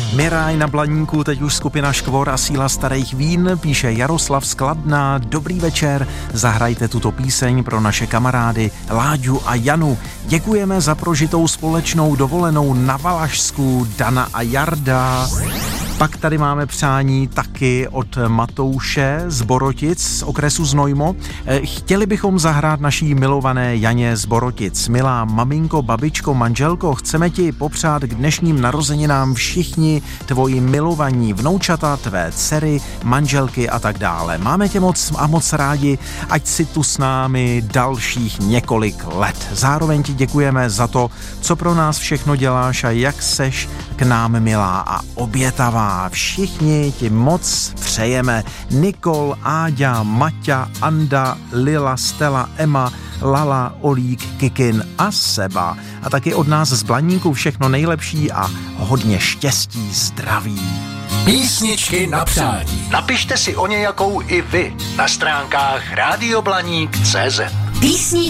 Miraj na Blaníku, teď už skupina Škvor a Síla starých vín, píše Jaroslav Skladná. Dobrý večer, zahrajte tuto píseň pro naše kamarády Láďu a Janu. Děkujeme za prožitou společnou dovolenou na Valašsku, Dana a Jarda. Pak tady máme přání taky od Matouše z Borotic z okresu Znojmo. Chtěli bychom zahrát naší milované Janě z Borotic. Milá maminko, babičko, manželko, chceme ti popřát k dnešním narozeninám všichni tvoji milovaní, vnoučata, tvé dcery, manželky a tak dále. Máme tě moc a moc rádi, ať si tu s námi dalších několik let. Zároveň ti děkujeme za to, co pro nás všechno děláš a jak seš k nám milá a obětavá. Všichni ti moc přejeme. Nikol, Áďa, Maťa, Anda, Lila, Stella, Emma, Lala, Olík, Kikin a Seba. A taky od nás z Blaníku všechno nejlepší a hodně štěstí, zdraví. Písničky na přání. Napište si o nějakou i vy na stránkách radioblaník.cz.